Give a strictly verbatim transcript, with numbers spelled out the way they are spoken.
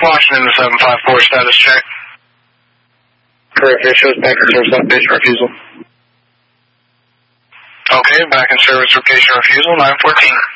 Washington to seven five four, status check. Correct, it shows back in service location refusal. Okay, back in service location refusal, nine fourteen.